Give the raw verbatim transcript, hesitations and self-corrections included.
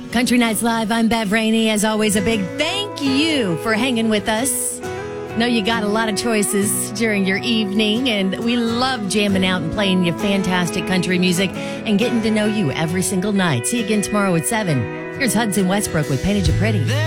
Country Nights Live, I'm Bev Rainey. As always, a big thank you for hanging with us. Know you got a lot of choices during your evening, and we love jamming out and playing you fantastic country music and getting to know you every single night. See you again tomorrow at seven. Here's Hudson Westbrook with Painted You Pretty.